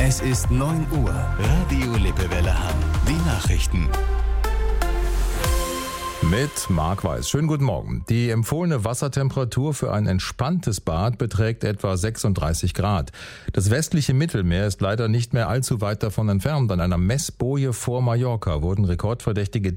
Es ist 9 Uhr. Radio Lippewelle Hamm. Die Nachrichten. Mit Marc Weiß. Schönen guten Morgen. Die empfohlene Wassertemperatur für ein entspanntes Bad beträgt etwa 36 Grad. Das westliche Mittelmeer ist leider nicht mehr allzu weit davon entfernt. An einer Messboje vor Mallorca wurden rekordverdächtige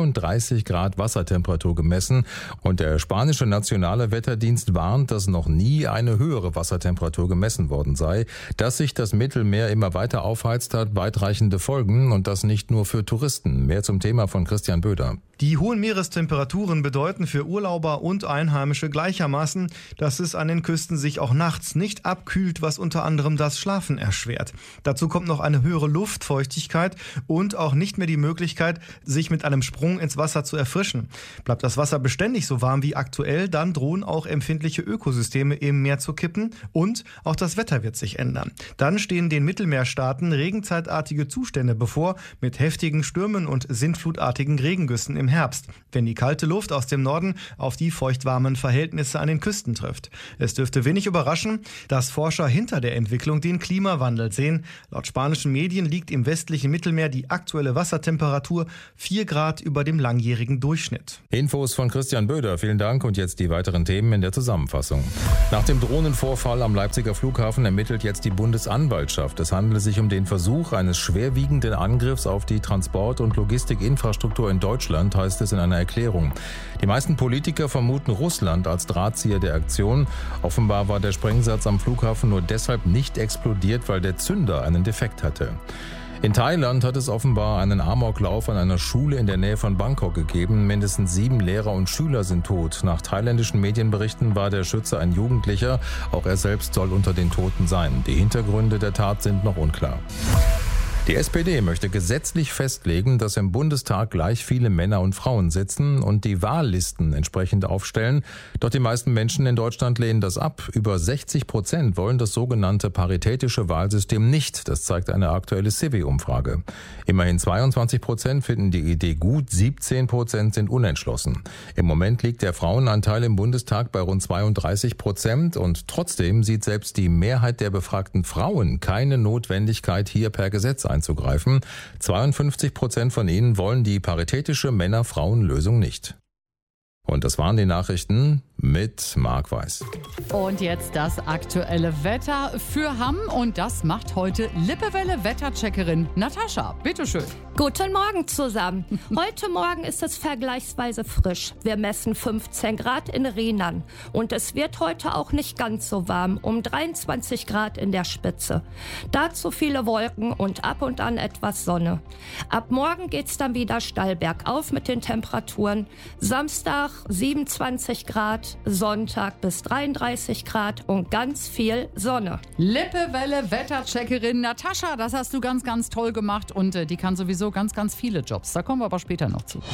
33 Grad Wassertemperatur gemessen. Und der spanische nationale Wetterdienst warnt, dass noch nie eine höhere Wassertemperatur gemessen worden sei. Dass sich das Mittelmeer immer weiter aufheizt, hat weitreichende Folgen und das nicht nur für Touristen. Mehr zum Thema von Christian Böder. Die hohen Meerestemperaturen bedeuten für Urlauber und Einheimische gleichermaßen, dass es an den Küsten sich auch nachts nicht abkühlt, was unter anderem das Schlafen erschwert. Dazu kommt noch eine höhere Luftfeuchtigkeit und auch nicht mehr die Möglichkeit, sich mit einem Sprung ins Wasser zu erfrischen. Bleibt das Wasser beständig so warm wie aktuell, dann drohen auch empfindliche Ökosysteme im Meer zu kippen und auch das Wetter wird sich ändern. Dann stehen den Mittelmeerstaaten regenzeitartige Zustände bevor mit heftigen Stürmen und sintflutartigen Regengüssen im Herbst, wenn die kalte Luft aus dem Norden auf die feuchtwarmen Verhältnisse an den Küsten trifft. Es dürfte wenig überraschen, dass Forscher hinter der Entwicklung den Klimawandel sehen. Laut spanischen Medien liegt im westlichen Mittelmeer die aktuelle Wassertemperatur 4 Grad über dem langjährigen Durchschnitt. Infos von Christian Böder, vielen Dank und jetzt die weiteren Themen in der Zusammenfassung. Nach dem Drohnenvorfall am Leipziger Flughafen ermittelt jetzt die Bundesanwaltschaft. Es handelt sich um den Versuch eines schwerwiegenden Angriffs auf die Transport- und Logistikinfrastruktur in Deutschland, heißt es in einer Erklärung. Die meisten Politiker vermuten Russland als Drahtzieher der Aktion. Offenbar war der Sprengsatz am Flughafen nur deshalb nicht explodiert, weil der Zünder einen Defekt hatte. In Thailand hat es offenbar einen Amoklauf an einer Schule in der Nähe von Bangkok gegeben. Mindestens 7 Lehrer und Schüler sind tot. Nach thailändischen Medienberichten war der Schütze ein Jugendlicher. Auch er selbst soll unter den Toten sein. Die Hintergründe der Tat sind noch unklar. Die SPD möchte gesetzlich festlegen, dass im Bundestag gleich viele Männer und Frauen sitzen und die Wahllisten entsprechend aufstellen. Doch die meisten Menschen in Deutschland lehnen das ab. Über 60% wollen das sogenannte paritätische Wahlsystem nicht. Das zeigt eine aktuelle Civi-Umfrage. Immerhin 22% finden die Idee gut, 17% sind unentschlossen. Im Moment liegt der Frauenanteil im Bundestag bei rund 32% und trotzdem sieht selbst die Mehrheit der befragten Frauen keine Notwendigkeit, hier per Gesetz einzugreifen. 52% von ihnen wollen die paritätische Männer-Frauen-Lösung nicht. Und das waren die Nachrichten mit Marc Weiß. Und jetzt das aktuelle Wetter für Hamm. Und das macht heute Lippewelle-Wettercheckerin Natascha. Bitteschön. Guten Morgen zusammen. Heute Morgen ist es vergleichsweise frisch. Wir messen 15 Grad in Rheinland. Und es wird heute auch nicht ganz so warm, um 23 Grad in der Spitze. Dazu viele Wolken und ab und an etwas Sonne. Ab morgen geht's dann wieder steil bergauf mit den Temperaturen. Samstag 27 Grad, Sonntag bis 33 Grad und ganz viel Sonne. Lippewelle-Wettercheckerin Natascha, das hast du ganz, ganz toll gemacht und die kann sowieso ganz, ganz viele Jobs. Da kommen wir aber später noch zu.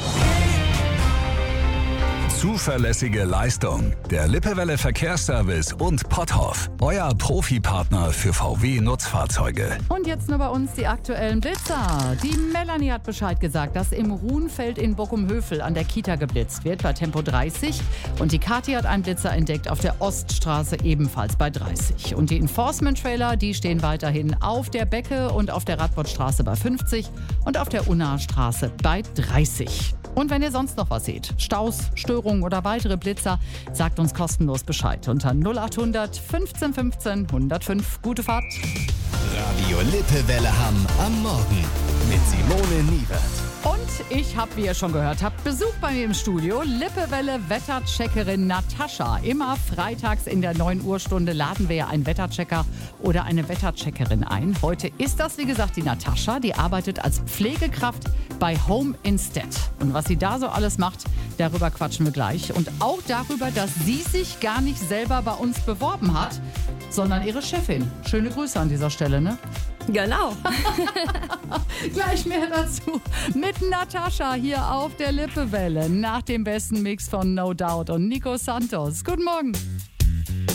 Zuverlässige Leistung. Der Lippewelle Verkehrsservice und Potthoff. Euer Profipartner für VW-Nutzfahrzeuge. Und jetzt nur bei uns die aktuellen Blitzer. Die Melanie hat Bescheid gesagt, dass im Ruhnfeld in Bockumhövel an der Kita geblitzt wird bei Tempo 30. Und die Kathi hat einen Blitzer entdeckt auf der Oststraße ebenfalls bei 30. Und die Enforcement-Trailer, die stehen weiterhin auf der Becke und auf der Radbottstraße bei 50 und auf der Unna-Straße bei 30. Und wenn ihr sonst noch was seht, Staus, Störungen oder weitere Blitzer, sagt uns kostenlos Bescheid unter 0800 15 15 105. Gute Fahrt. Radio Lippewelle Hamm am Morgen mit Simone Niewert. Und ich habe, wie ihr schon gehört habt, Besuch bei mir im Studio. Lippewelle-Wettercheckerin Natascha. Immer freitags in der 9 Uhr Stunde laden wir ja einen Wetterchecker oder eine Wettercheckerin ein. Heute ist das, wie gesagt, die Natascha. Die arbeitet als Pflegekraft bei Home Instead. Und was sie da so alles macht, darüber quatschen wir gleich. Und auch darüber, dass sie sich gar nicht selber bei uns beworben hat, sondern ihre Chefin. Schöne Grüße an dieser Stelle, ne? Genau. Gleich mehr dazu mit Natascha hier auf der Lippewelle nach dem besten Mix von No Doubt und Nico Santos. Guten Morgen.